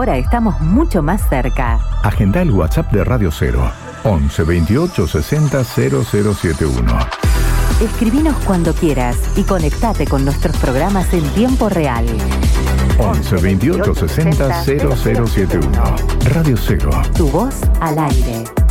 ahora estamos mucho más cerca. Agenda el WhatsApp de Radio 0, 11 28 60 0071. Escribinos cuando quieras y conectate con nuestros programas en tiempo real. 11 28 60 0071. Radio 0. Tu voz al aire.